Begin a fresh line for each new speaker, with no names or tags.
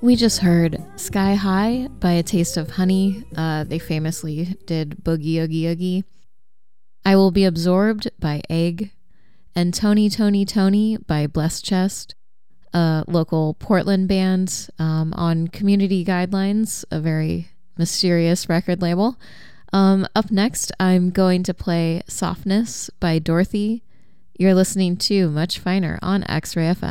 We just heard Sky High by A Taste of Honey. They famously did Boogie Oogie Oogie. I Will Be Absorbed by Egg. And Tony Tony Tony by Blessed Chest, a local Portland band on Community Guidelines, a very mysterious record label. Up next, I'm going to play Softness by Dorothy. You're listening to Much Finer on X-Ray FM.